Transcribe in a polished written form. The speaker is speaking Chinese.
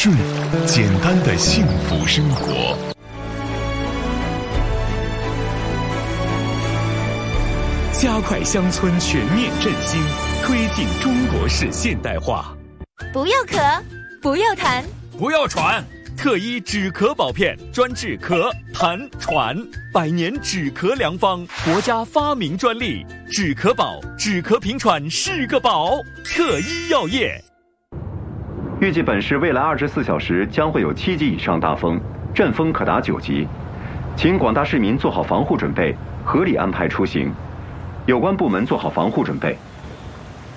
顺，简单的幸福生活。加快乡村全面振兴，推进中国式现代化。 不要咳，不要痰， 不要喘。特一止咳宝片专治咳、痰、喘，100年止咳良方，国家发明专利。止咳宝，止咳平喘是个宝。特一药业。 预计本市未来24小时将会有7级以上大风，阵风可达9级，请广大市民做好防护准备，合理安排出行。有关部门做好防护准备。